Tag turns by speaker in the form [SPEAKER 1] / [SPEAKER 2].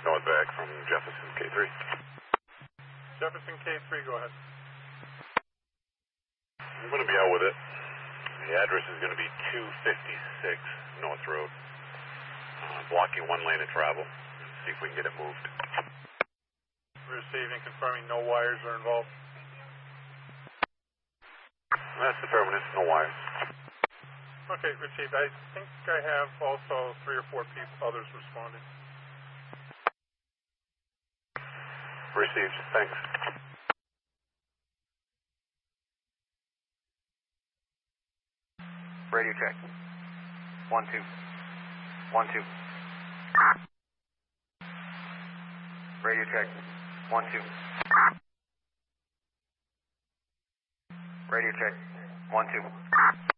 [SPEAKER 1] North back from Jefferson K3.
[SPEAKER 2] Jefferson K3, go ahead.
[SPEAKER 1] I'm going to be out with it. The address is going to be 256 North Road. Blocking one lane of travel. See if we can get it moved.
[SPEAKER 2] Receiving, confirming no wires are involved.
[SPEAKER 1] That's affirmative, no wires.
[SPEAKER 2] Okay, received. I think I have also 3 or 4 others responding.
[SPEAKER 1] Received, thanks.
[SPEAKER 3] Radio check. 1, 2. 1, 2. Radio check. 1, 2. Radio check. 1, 2.